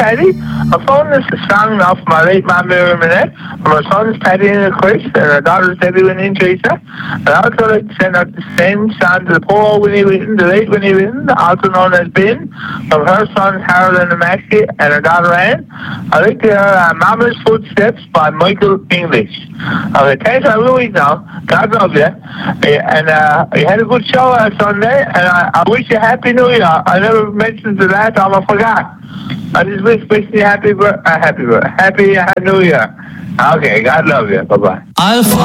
Paddy. I phoned this song off my late mum Miriam Minette. My son's Paddy and Chris, and our daughter's Debbie Winnie and Teresa. And I also like to send out the same song to the poor Winnie Whitten, the late Winnie Whitten, also known as Ben, from her sons Harold and Maxie and her daughter Anne. I like to hear Mama's Footsteps by Michael English. Okay, thanks for every week now. God love you. And you had a good show on Sunday, and I wish you Happy New Year. I never mentioned the last time, I forgot. I just wish you happy New Year. Okay, God love you. Bye-bye. Alf